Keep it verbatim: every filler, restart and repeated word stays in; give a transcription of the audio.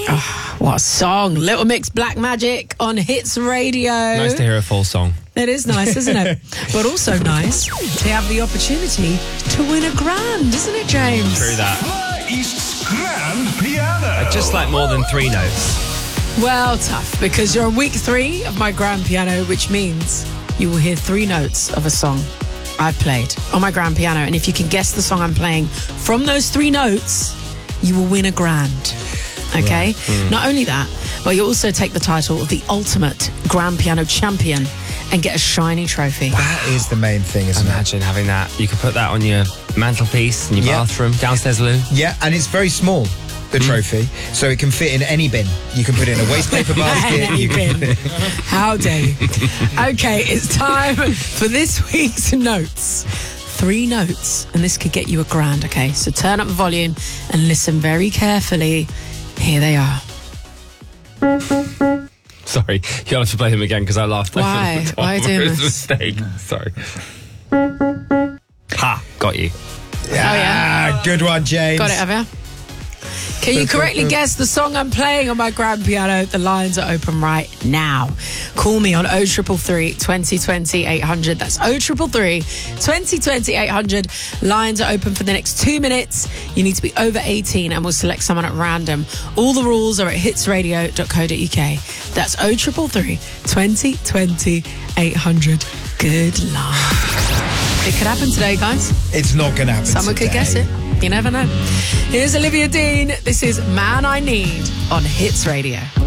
Oh, what a song. Little Mix, Black Magic on Hits Radio. Nice to hear a full song. It is nice, isn't it? But also nice to have the opportunity to win a grand, isn't it, James? True that. Fly East's Grand Piano. I'd just like more than three notes. Well, tough, because you're on week three of my grand piano, which means you will hear three notes of a song I've played on my grand piano. And if you can guess the song I'm playing from those three notes, you will win a grand. Okay? Right. Mm. Not only that, but you also take the title of the ultimate grand piano champion and get a shiny trophy. That is the main thing, isn't Imagine having that. You could put that on your mantelpiece in your Yeah. bathroom, downstairs loo. it? Yeah, and it's very small, the trophy, so it can fit in any bin. You can put it in a waste paper basket. Any you can bin. How dare you? Okay, it's time for this week's notes. Three notes, and this could get you a grand, okay? So turn up the volume and listen very carefully. Here they are. Sorry, you'll have to play them again because I laughed. Why? over the top. Why are you doing It was a this? mistake. Sorry. Ha! Got you. yeah. Ah, good one, James. Got it, have you? Can you correctly guess the song I'm playing on my grand piano? The lines are open right now. Call me on oh triple three, twenty twenty, eight hundred. That's oh triple three, twenty twenty, eight hundred. Lines are open for the next two minutes. You need to be over eighteen and we'll select someone at random. All the rules are at hits radio dot co dot uk. That's oh triple three, twenty twenty, eight hundred. Good luck. It could happen today, guys. It's not going to happen Someone today. could guess it. You never know. Here's Olivia Dean. This is Man I Need on Hits Radio.